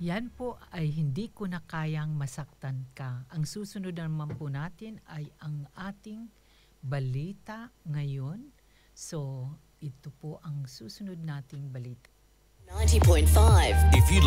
Yan po ay hindi ko na kayang masaktan ka. Ang susunod naman po natin ay ang ating balita ngayon. So, ito po ang susunod nating balita. 90.5. If you